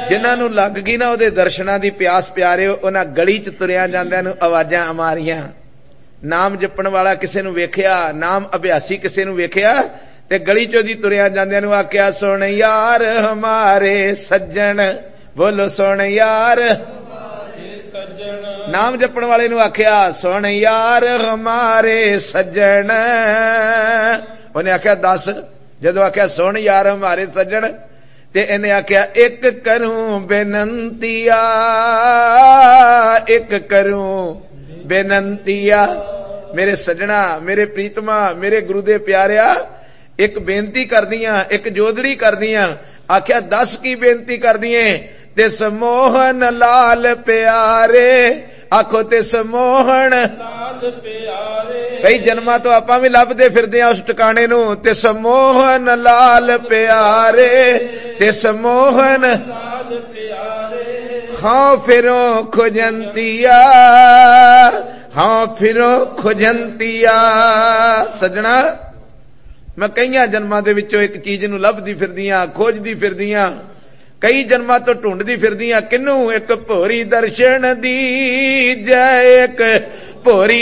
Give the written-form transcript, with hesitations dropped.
जिन्हां नूं लग गई ना उहदे दर्शनां दी प्यास प्यारिओ, उन्हां गली च तुरिया जांदिआं नूं आवाजां मारियां। नाम जपण वाला किसे नूं वेखिया, नाम अभ्यासी किसे नूं वेखिया ते गली चों दी तुरिया जांदिआं नूं आखिआ, सुण यार हमारे सज्जण, बोलो सुण यार। नाम जपण वाले नूं आखिआ, सुण यार हमारे सज्जण। उहने आखिआ दस। जदों आखिआ सुण यार हमारे सज्जण ते इहने आखिआ, एक करूं बेनंतिया, एक करूं बेनंतिया। मेरे सज्जणा, मेरे प्रीतमा, मेरे गुरु दे प्यारिया, एक बेनती कर दियां, एक जोदड़ी कर दियां। आखिया दस की बेनती कर दिए। ते समोहन लाल प्यारे, आखो ते समोहन लाल प्यारे। कई जन्मां तो आपां भी लभदे फिरदे आ उस ठिकाणे नूं। ते समोहन लाल प्यारे, ते समोहन लाल प्यारे। हाँ फिरो खुजंतिया, हाँ फिरो खुजंतिया। सजना मैं कई जन्मां दे विचों एक चीज नूं लभदी फिरदियां, खोजदी फिरदियां, कई जन्मां तो ढूंढदी फिरदियां। किनू? एक भोरी दर्शन दी जय, एक भोरी